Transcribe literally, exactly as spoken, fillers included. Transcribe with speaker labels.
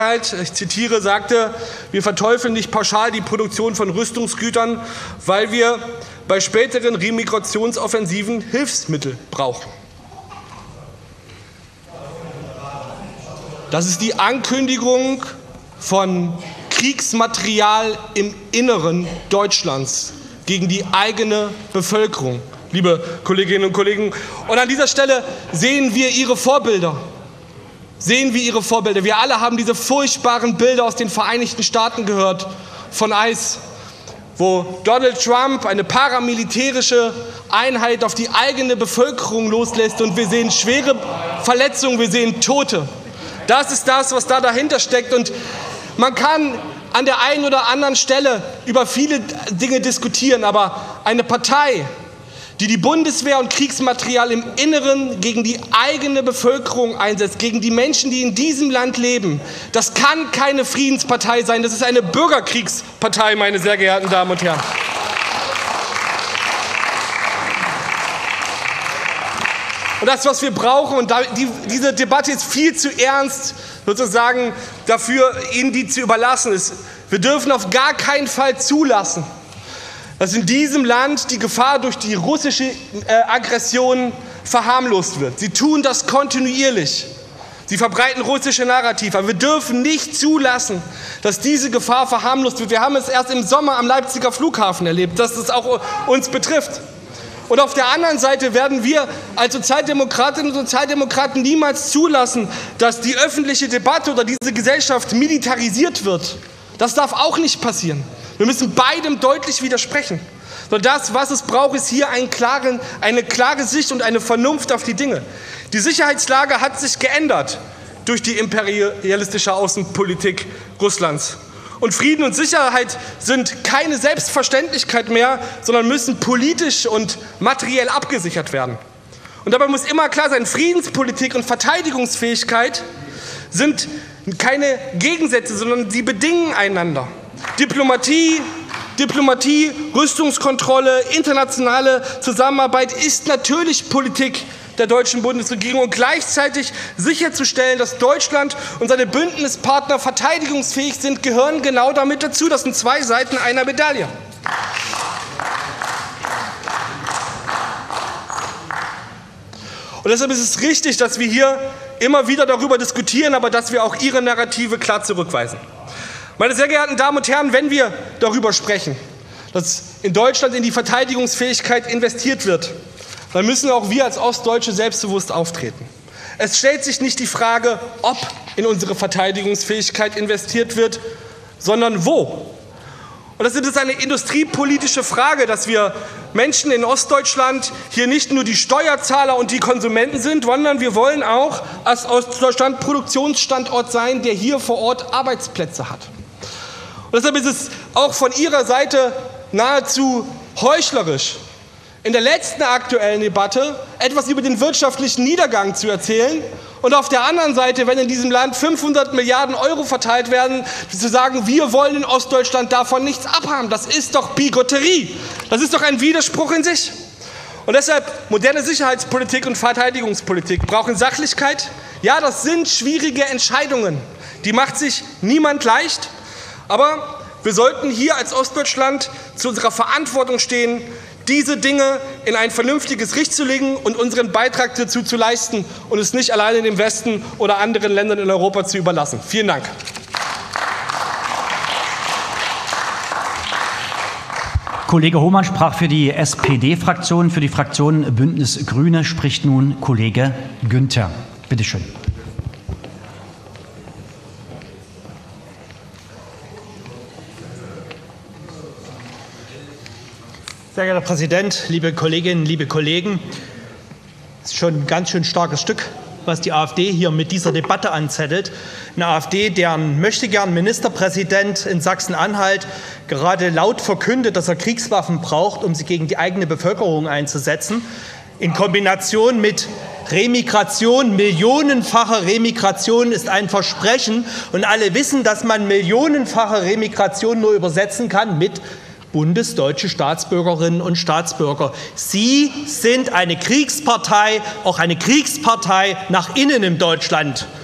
Speaker 1: ich zitiere, sagte, wir verteufeln nicht pauschal die Produktion von Rüstungsgütern, weil wir bei späteren Remigrationsoffensiven Hilfsmittel brauchen. Das ist die Ankündigung von Kriegsmaterial im Inneren Deutschlands gegen die eigene Bevölkerung, liebe Kolleginnen und Kollegen. Und an dieser Stelle sehen wir Ihre Vorbilder. Sehen wir Ihre Vorbilder. Wir alle haben diese furchtbaren Bilder aus den Vereinigten Staaten gehört, von ICE, wo Donald Trump eine paramilitärische Einheit auf die eigene Bevölkerung loslässt und wir sehen schwere Verletzungen, wir sehen Tote. Das ist das, was da dahinter steckt. Und man kann an der einen oder anderen Stelle über viele Dinge diskutieren, aber eine Partei, die die Bundeswehr und Kriegsmaterial im Inneren gegen die eigene Bevölkerung einsetzt, gegen die Menschen, die in diesem Land leben, das kann keine Friedenspartei sein, das ist eine Bürgerkriegspartei, meine sehr geehrten Damen und Herren. Und das, was wir brauchen, und die, diese Debatte ist viel zu ernst, sozusagen dafür, Ihnen die zu überlassen ist. Wir dürfen auf gar keinen Fall zulassen, dass in diesem Land die Gefahr durch die russische äh, Aggression verharmlost wird. Sie tun das kontinuierlich. Sie verbreiten russische Narrative. Aber wir dürfen nicht zulassen, dass diese Gefahr verharmlost wird. Wir haben es erst im Sommer am Leipziger Flughafen erlebt, dass es auch uns betrifft. Und auf der anderen Seite werden wir als Sozialdemokratinnen und Sozialdemokraten niemals zulassen, dass die öffentliche Debatte oder diese Gesellschaft militarisiert wird. Das darf auch nicht passieren. Wir müssen beidem deutlich widersprechen. Sondern das, was es braucht, ist hier einen klaren, eine klare Sicht und eine Vernunft auf die Dinge. Die Sicherheitslage hat sich geändert durch die imperialistische Außenpolitik Russlands. Und Frieden und Sicherheit sind keine Selbstverständlichkeit mehr, sondern müssen politisch und materiell abgesichert werden. Und dabei muss immer klar sein, Friedenspolitik und Verteidigungsfähigkeit sind keine Gegensätze, sondern sie bedingen einander. Diplomatie, Diplomatie, Rüstungskontrolle, internationale Zusammenarbeit ist natürlich Politik der deutschen Bundesregierung und gleichzeitig sicherzustellen, dass Deutschland und seine Bündnispartner verteidigungsfähig sind, gehören genau damit dazu. Das sind zwei Seiten einer Medaille. Und deshalb ist es richtig, dass wir hier immer wieder darüber diskutieren, aber dass wir auch Ihre Narrative klar zurückweisen. Meine sehr geehrten Damen und Herren, wenn wir darüber sprechen, dass in Deutschland in die Verteidigungsfähigkeit investiert wird, dann müssen auch wir als Ostdeutsche selbstbewusst auftreten. Es stellt sich nicht die Frage, ob in unsere Verteidigungsfähigkeit investiert wird, sondern wo. Und das ist eine industriepolitische Frage, dass wir Menschen in Ostdeutschland hier nicht nur die Steuerzahler und die Konsumenten sind, sondern wir wollen auch als Ostdeutschland Produktionsstandort sein, der hier vor Ort Arbeitsplätze hat. Und deshalb ist es auch von Ihrer Seite nahezu heuchlerisch, in der letzten aktuellen Debatte etwas über den wirtschaftlichen Niedergang zu erzählen und auf der anderen Seite, wenn in diesem Land fünfhundert Milliarden Euro verteilt werden, zu sagen, wir wollen in Ostdeutschland davon nichts abhaben. Das ist doch Bigotterie. Das ist doch ein Widerspruch in sich. Und deshalb, moderne Sicherheitspolitik und Verteidigungspolitik brauchen Sachlichkeit. Ja, das sind schwierige Entscheidungen. Die macht sich niemand leicht. Aber wir sollten hier als Ostdeutschland zu unserer Verantwortung stehen, diese Dinge in ein vernünftiges Licht zu legen und unseren Beitrag dazu zu leisten und es nicht alleine dem Westen oder anderen Ländern in Europa zu überlassen. Vielen Dank.
Speaker 2: Kollege Hohmann sprach für die S P D-Fraktion. Für die Fraktion Bündnis Grüne spricht nun Kollege Günther. Bitte schön.
Speaker 3: Sehr geehrter Herr Präsident, liebe Kolleginnen, liebe Kollegen! Es ist schon ein ganz schön starkes Stück, was die AfD hier mit dieser Debatte anzettelt. Eine AfD, deren möchtegern Ministerpräsident in Sachsen-Anhalt gerade laut verkündet, dass er Kriegswaffen braucht, um sie gegen die eigene Bevölkerung einzusetzen, in Kombination mit Remigration, millionenfache Remigration ist ein Versprechen. Und alle wissen, dass man millionenfache Remigration nur übersetzen kann mit bundesdeutsche Staatsbürgerinnen und Staatsbürger. Sie sind eine Kriegspartei, auch eine Kriegspartei nach innen in Deutschland.